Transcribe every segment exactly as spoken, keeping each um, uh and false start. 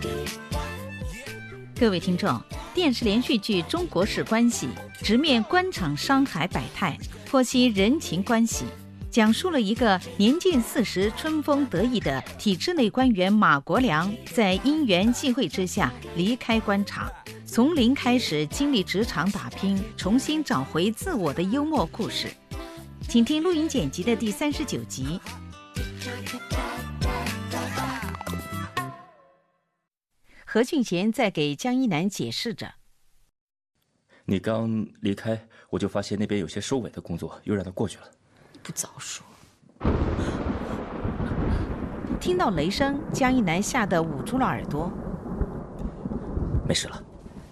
各位听众，电视连续剧《中国式关系》直面官场商海百态，剖析人情关系，讲述了一个年近四十、春风得意的体制内官员马国良，在因缘际会之下离开官场，从零开始经历职场打拼，重新找回自我的幽默故事。请听录音剪辑的第三十九集。何俊贤在给江一楠解释着：“ 你刚离开，我就发现那边有些收尾的工作，又让他过去了。 不早说。” 听到雷声，江一楠吓得捂住了耳朵。 没事了。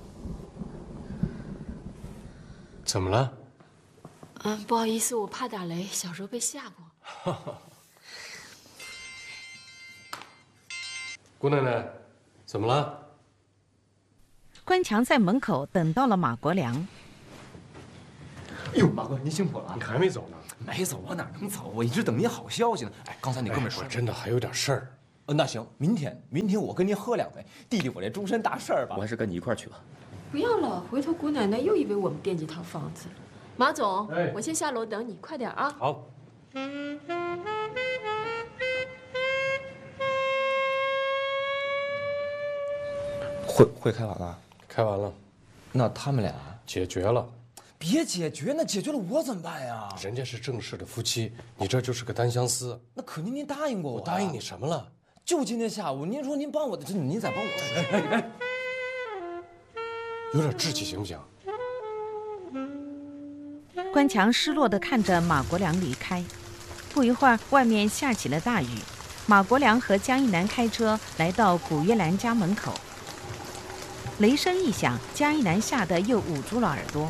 怎么了？ 嗯，不好意思，我怕打雷，小时候被吓过。 姑奶奶，怎么了？ 关强在门口等到了马国良。 哎呦，马哥，您辛苦了。 你还没走呢？ 没走，我哪能走？我一直等您好消息呢。哎，刚才你哥们说， 我真的还有点事儿。 呃，那行，明天，明天我跟您喝两杯，弟弟我这终身大事儿吧。 我还是跟你一块儿去吧。 不要了，回头姑奶奶又以为我们惦记套房子。马总， 哎， 我先下楼等你，快点啊。 好。 会会开完了？ 开完了。 那他们俩解决了。 别解决，那解决了我怎么办呀？ 人家是正式的夫妻，你这就是个单相思。 那可您您答应过我。 我答应你什么了？ 就今天下午，您说您帮我的，您再帮我。哎哎哎， 有点志气行不行？ 关强失落地看着马国良离开。不一会儿，外面下起了大雨。马国良和江一楠开车来到古月兰家门口。雷声一响，江一楠吓得又捂住了耳朵。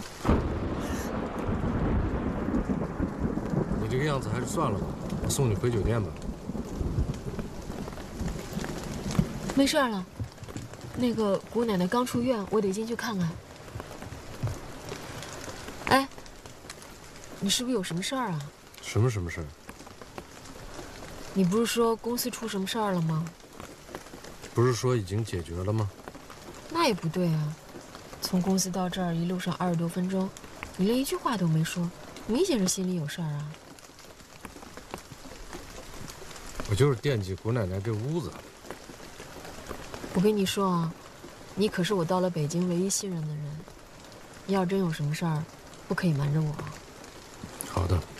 你这个样子还是算了吧，我送你回酒店吧。 没事了，那个姑奶奶刚出院，我得进去看看。哎，你是不是有什么事儿啊？ 什么什么事儿？ 你不是说公司出什么事儿了吗？ 不是说已经解决了吗？ 那也不对啊，从公司到这儿一路上二十多分钟，你连一句话都没说，明显是心里有事儿啊。 我就是惦记姑奶奶这屋子。 我跟你说啊，你可是我到了北京唯一信任的人，你要真有什么事儿，不可以瞒着我。 好的。